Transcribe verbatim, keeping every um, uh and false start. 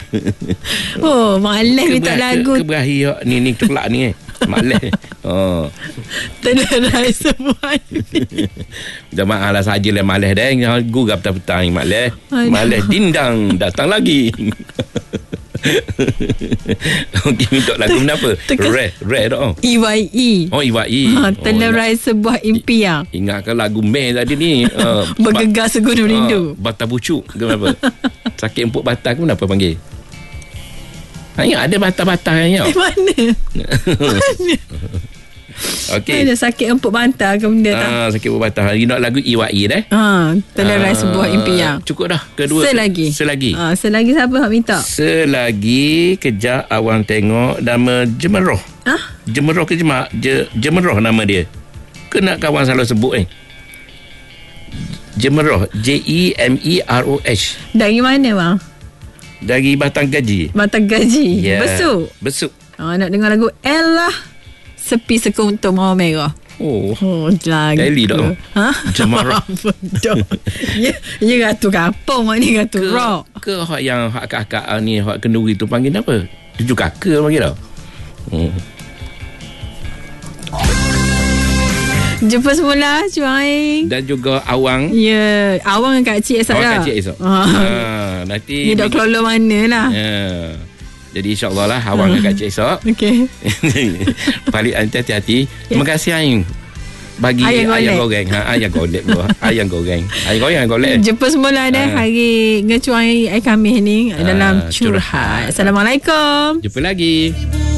Oh, malas minta lagu. Ke, ke berahi ni ni kelak ni eh. Malas. Oh. Terlerai sebuah Dah maaf lah sajalah malas dah. Gurap petang-petang malas. Malas dindang datang lagi. Okey, minta lagu kenapa? Rare, rare dah. E Y E. Oh, E Y E. Ha, terlerai oh, sebuah impian. Ingatkan lagu Mei tadi ni. Uh, Bergegas segunung uh, rindu. Bata bucuk ke apa? Sakit empuk batang ke kenapa panggil? Hanya ada batang-batang yang eh, mana? Mana? Okey. Ada sakit empuk bantal ke benda tak? Ah, sakit empuk bantal. You nak lagu E Y E dah? Ha, terlerai ah, sebuah impian. Cukup dah. Kedua. Selagi. Selagi. Ha, selagi siapa hak minta? Selagi kejap awang tengok nama Jemeroh. Ah? Jemeroh ke Jemak? Je, Jemeroh nama dia. Kena kawan selalu sebut eh. Jemeroh. J E M E R O H. Dari mana bang? Dari Batang Gaji. Batang Gaji. Yeah. Besuk. Besuk. Ha, nak dengar lagu Ella Sepi Sekuntum Mawar Merah. Oh, oh lagu. Daily dah. Ha? Jemarah. Ya, ya ratu kampung mak ni ratu ke, rock. Ke hak yang hak kakak ni hak kenduri tu panggil apa? Tujuh kakak panggil dah. Hmm. Jumpa semula Cuai dan juga Awang. Ya, yeah. Awang dengan Kak Cik esok Awang dah. Kak Cik esok. Ha. Ha, nanti ni dah kelolo mana lah. Ya. Jadi insyaAllah lah Awang dengan Kak Cik esok. Okey. Balik hati-hati. Terima kasih Aing. Bagi ayam, ayam goreng. Ha, ayam goreng. ayam goreng. Ayam goreng, ayam goreng. Jumpa semula dah ha. Hari ngecuai ai Khamis ni ha. Dalam curhat. Assalamualaikum. Jumpa lagi.